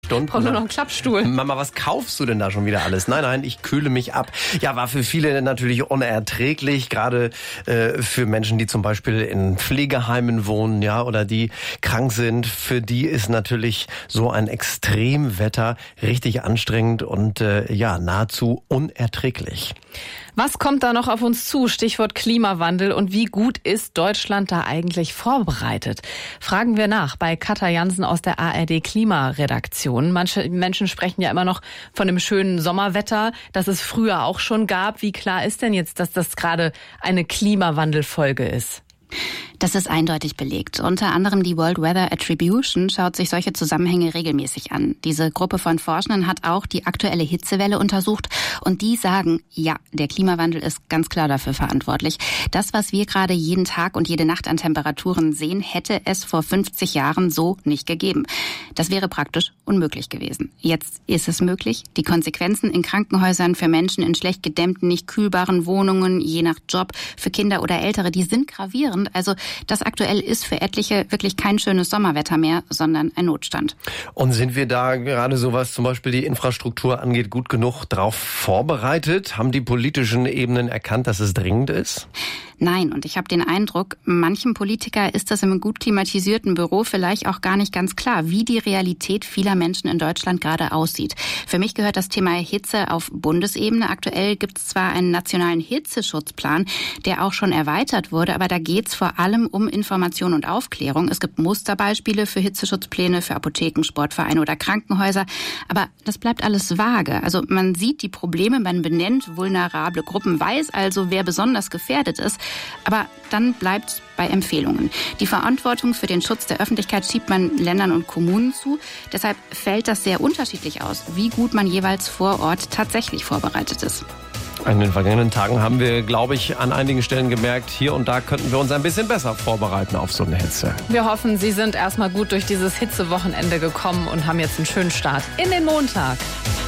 Stunden. Brauch nur noch einen Klappstuhl. Mama, was kaufst du denn da schon wieder alles? Nein, ich kühle mich ab. Ja, war für viele natürlich unerträglich, gerade für Menschen, die zum Beispiel in Pflegeheimen wohnen, ja, oder die krank sind. Für die ist natürlich so ein Extremwetter richtig anstrengend und nahezu unerträglich. Was kommt da noch auf uns zu? Stichwort Klimawandel. Und wie gut ist Deutschland da eigentlich vorbereitet? Fragen wir nach bei Katja Jansen aus der ARD Klimaredaktion. Manche Menschen sprechen ja immer noch von dem schönen Sommerwetter, das es früher auch schon gab. Wie klar ist denn jetzt, dass das gerade eine Klimawandelfolge ist? Das ist eindeutig belegt. Unter anderem die World Weather Attribution schaut sich solche Zusammenhänge regelmäßig an. Diese Gruppe von Forschenden hat auch die aktuelle Hitzewelle untersucht und die sagen, ja, der Klimawandel ist ganz klar dafür verantwortlich. Das, was wir gerade jeden Tag und jede Nacht an Temperaturen sehen, hätte es vor 50 Jahren so nicht gegeben. Das wäre praktisch unmöglich gewesen. Jetzt ist es möglich. Die Konsequenzen in Krankenhäusern für Menschen in schlecht gedämmten, nicht kühlbaren Wohnungen, je nach Job, für Kinder oder Ältere, die sind gravierend. Also das aktuell ist für etliche wirklich kein schönes Sommerwetter mehr, sondern ein Notstand. Und sind wir da gerade so, was zum Beispiel die Infrastruktur angeht, gut genug drauf vorbereitet? Haben die politischen Ebenen erkannt, dass es dringend ist? Nein, und ich habe den Eindruck, manchem Politiker ist das im gut klimatisierten Büro vielleicht auch gar nicht ganz klar, wie die Realität vieler Menschen in Deutschland gerade aussieht. Für mich gehört das Thema Hitze auf Bundesebene. Aktuell gibt es zwar einen nationalen Hitzeschutzplan, der auch schon erweitert wurde, aber da geht es vor allem um Information und Aufklärung. Es gibt Musterbeispiele für Hitzeschutzpläne für Apotheken, Sportvereine oder Krankenhäuser, aber das bleibt alles vage. Also man sieht die Probleme, man benennt vulnerable Gruppen, weiß also, wer besonders gefährdet ist. Aber dann bleibt bei Empfehlungen. Die Verantwortung für den Schutz der Öffentlichkeit schiebt man Ländern und Kommunen zu. Deshalb fällt das sehr unterschiedlich aus, wie gut man jeweils vor Ort tatsächlich vorbereitet ist. In den vergangenen Tagen haben wir, glaube ich, an einigen Stellen gemerkt, hier und da könnten wir uns ein bisschen besser vorbereiten auf so eine Hitze. Wir hoffen, Sie sind erstmal gut durch dieses Hitzewochenende gekommen und haben jetzt einen schönen Start in den Montag.